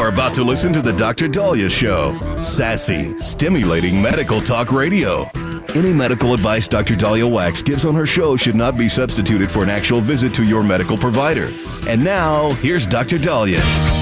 are about to listen to the Dr. Daliah Show. Sassy, stimulating medical talk radio. Any medical advice Dr. Daliah Wax gives on her show should not be substituted for an actual visit to your medical provider. And now, here's Dr. Daliah.